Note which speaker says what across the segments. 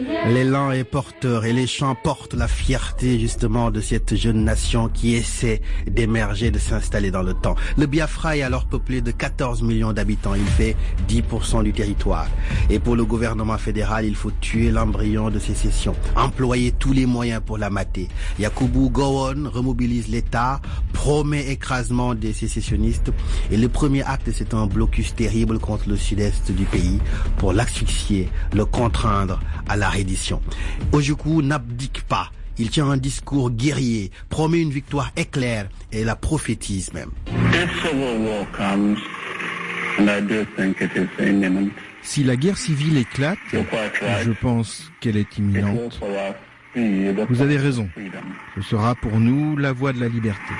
Speaker 1: L'élan est porteur et les chants portent la fierté justement de cette jeune nation qui essaie d'émerger, de s'installer dans le temps. Le Biafra est alors peuplé de 14 millions d'habitants. Il fait 10% du territoire. Et pour le gouvernement fédéral, il faut tuer l'embryon de sécession, employer tous les moyens pour la mater. Yakubu Gowon remobilise l'État, promet écrasement des sécessionnistes. Et le premier acte, c'est un blocus terrible contre le sud-est du pays pour l'asphyxier, le contraindre à la reddition. Ojukwu n'abdique pas. Il tient un discours guerrier, promet une victoire éclair et la prophétise même.
Speaker 2: Si la guerre civile éclate, je pense qu'elle est imminente. Vous avez raison. Ce sera pour nous la voie de la liberté.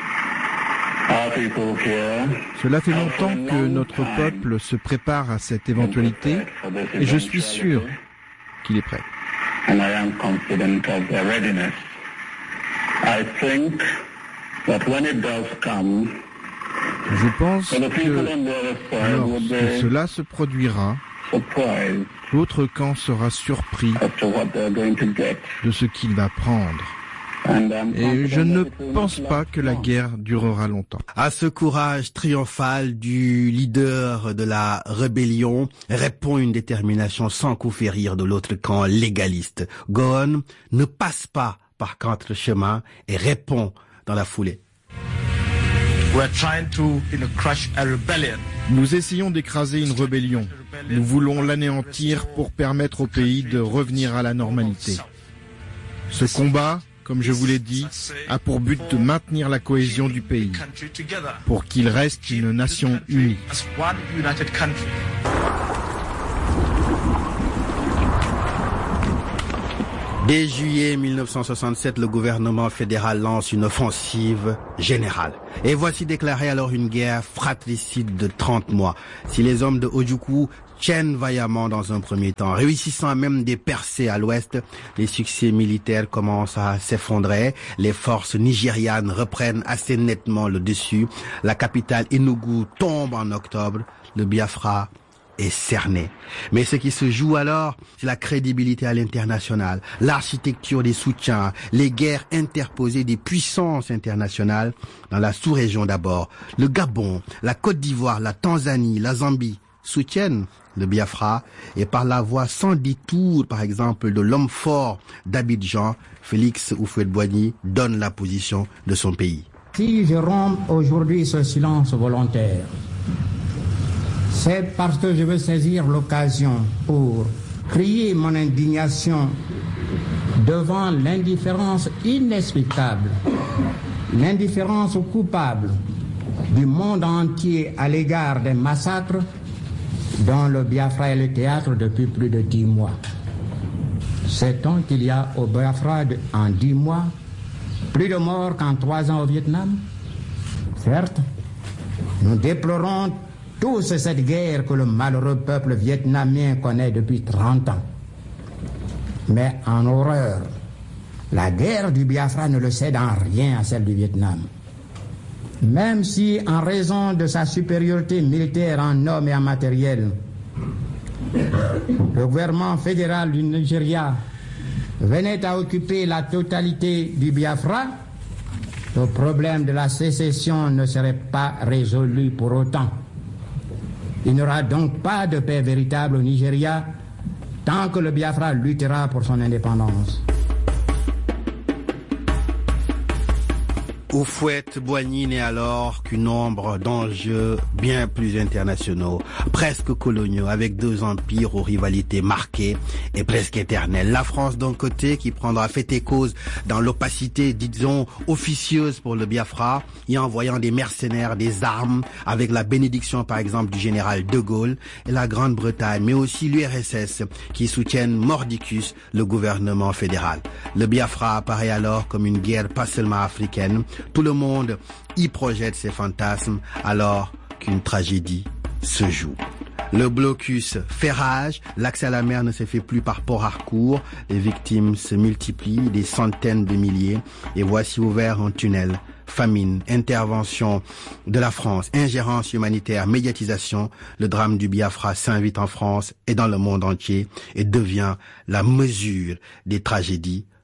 Speaker 2: Cela fait longtemps que notre peuple se prépare à cette éventualité et je suis sûr qu'il est prêt. Je pense que lorsque cela se produira, l'autre camp sera surpris de ce qu'il va prendre. Et je ne pense pas que la guerre durera longtemps.
Speaker 1: À ce courage triomphal du leader de la rébellion répond une détermination sans coup férir de l'autre camp légaliste. Gowon ne passe pas par quatre chemins et répond dans la foulée.
Speaker 2: Nous essayons d'écraser une rébellion. Nous voulons l'anéantir pour permettre au pays de revenir à la normalité. Ce combat, comme je vous l'ai dit, a pour but de maintenir la cohésion du pays, pour qu'il reste une nation unie.
Speaker 1: Dès juillet 1967, le gouvernement fédéral lance une offensive générale. Et voici déclarée alors une guerre fratricide de 30 mois. Si les hommes de Ojukwu tiennent vaillamment dans un premier temps, réussissant même des percées à l'ouest, les succès militaires commencent à s'effondrer. Les forces nigérianes reprennent assez nettement le dessus. La capitale Enugu tombe en octobre. Le Biafra est cerné. Mais ce qui se joue alors, c'est la crédibilité à l'international, l'architecture des soutiens, les guerres interposées des puissances internationales dans la sous-région d'abord. Le Gabon, la Côte d'Ivoire, la Tanzanie, la Zambie soutiennent le Biafra et par la voix sans détour, par exemple, de l'homme fort d'Abidjan, Félix Houphouët-Boigny donne la position de son pays.
Speaker 3: Si je romps aujourd'hui ce silence volontaire, c'est parce que je veux saisir l'occasion pour crier mon indignation devant l'indifférence inexplicable, l'indifférence coupable du monde entier à l'égard des massacres dont le Biafra est le théâtre depuis plus de 10 mois. Sait-on qu'il y a au Biafra en 10 mois plus de morts qu'en 3 ans au Vietnam? Certes, nous déplorons tous cette guerre que le malheureux peuple vietnamien connaît depuis 30 ans. Mais en horreur, la guerre du Biafra ne le cède en rien à celle du Vietnam. Même si, en raison de sa supériorité militaire en hommes et en matériel, le gouvernement fédéral du Nigeria venait à occuper la totalité du Biafra, le problème de la sécession ne serait pas résolu pour autant. Il n'y aura donc pas de paix véritable au Nigeria tant que le Biafra luttera pour son indépendance.
Speaker 1: Houphouët-Boigny n'est alors qu'une ombre d'enjeux bien plus internationaux, presque coloniaux, avec 2 empires aux rivalités marquées et presque éternelles. La France d'un côté qui prendra fait et cause dans l'opacité, disons, officieuse pour le Biafra, y envoyant des mercenaires, des armes, avec la bénédiction par exemple du général de Gaulle et la Grande-Bretagne, mais aussi l'URSS qui soutiennent mordicus le gouvernement fédéral. Le Biafra apparaît alors comme une guerre pas seulement africaine. Tout le monde y projette ses fantasmes alors qu'une tragédie se joue. Le blocus fait rage, l'accès à la mer ne se fait plus par port Harcourt, les victimes se multiplient, des centaines de milliers, et voici ouvert un tunnel famine, intervention de la France, ingérence humanitaire, médiatisation, le drame du Biafra s'invite en France et dans le monde entier et devient la mesure des tragédies